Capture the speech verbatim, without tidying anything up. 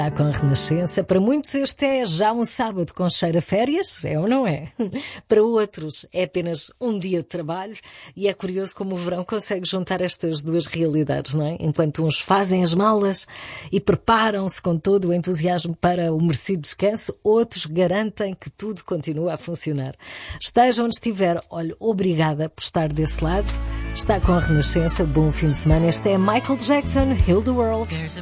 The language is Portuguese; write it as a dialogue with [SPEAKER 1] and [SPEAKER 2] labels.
[SPEAKER 1] Está com a Renascença. Para muitos este é já um sábado com cheiro a férias, é ou não é? Para outros é apenas um dia de trabalho e é curioso como o verão consegue juntar estas duas realidades, não é? Enquanto uns fazem as malas e preparam-se com todo o entusiasmo para o merecido descanso, outros garantem que tudo continua a funcionar. Esteja onde estiver, olha, obrigada por estar desse lado. Está com a Renascença, bom fim de semana. Este é Michael Jackson, Heal the World.